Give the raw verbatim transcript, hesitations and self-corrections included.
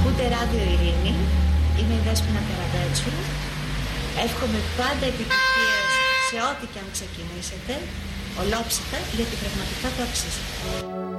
Ακούτε Ράδιο Ειρήνη, είμαι η Δέσποινα Καραδέτσου. Εύχομαι πάντα επιτυχίες σε ό,τι και αν ξεκινήσετε, ολόψυχα, γιατί πραγματικά το αξίζετε.